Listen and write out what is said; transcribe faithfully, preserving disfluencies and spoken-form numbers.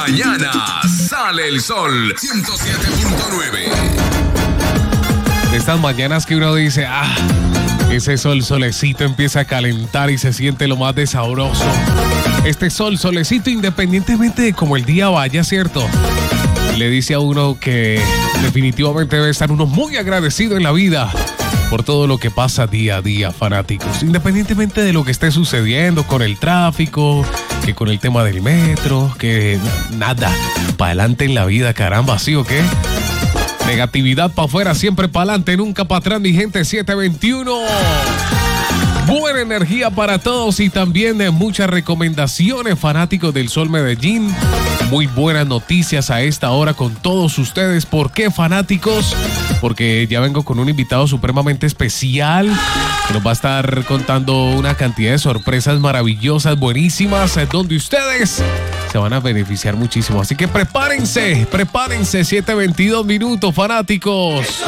mañana sale el sol. ciento siete punto nueve. Estas mañanas que uno dice, ah, ese sol solecito empieza a calentar y se siente lo más de sabroso. Este sol solecito, independientemente de cómo el día vaya, ¿cierto? Le dice a uno que definitivamente debe estar uno muy agradecido en la vida por todo lo que pasa día a día, fanáticos. Independientemente de lo que esté sucediendo con el tráfico, que con el tema del metro, que nada, para adelante en la vida, caramba, ¿sí o qué? Negatividad para afuera, siempre para adelante, nunca para atrás, mi gente. Siete veintiuno. Buena energía para todos y también de muchas recomendaciones, fanáticos del Sol Medellín. Muy buenas noticias a esta hora con todos ustedes. ¿Por qué, fanáticos? Porque ya vengo con un invitado supremamente especial que nos va a estar contando una cantidad de sorpresas maravillosas, buenísimas, donde ustedes se van a beneficiar muchísimo. Así que prepárense, prepárense. siete veintidós minutos, fanáticos.